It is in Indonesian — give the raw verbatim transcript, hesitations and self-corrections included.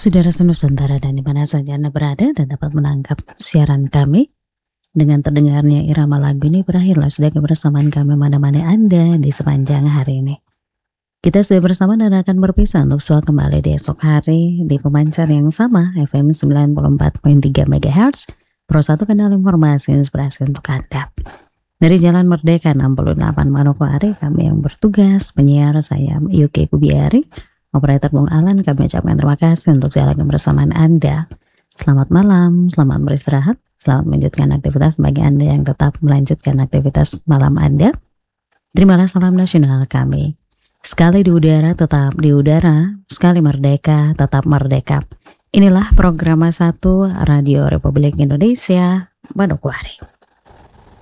Saudara Nusantara dan di mana saja Anda berada dan dapat menangkap siaran kami, dengan terdengarnya irama lagu ini berakhirlah sudah kebersamaan kami mana-mana Anda di sepanjang hari ini. Kita sudah bersama dan akan berpisah untuk soal kembali di esok hari di pemancar yang sama F M sembilan puluh empat koma tiga megahertz, Pro satu kanal informasi inspirasi untuk Anda. Dari Jalan Merdeka enam puluh delapan Manokwari, kami yang bertugas, penyiar saya Yuki Kubiari, operator Bung Alan, kami ucapkan terima kasih untuk segala kebersamaan Anda. Selamat malam, selamat beristirahat, selamat melanjutkan aktivitas bagi Anda yang tetap melanjutkan aktivitas malam Anda. Terimalah salam nasional kami. Sekali di udara, tetap di udara, sekali merdeka, tetap merdeka. Inilah program satu Radio Republik Indonesia, Manokwari.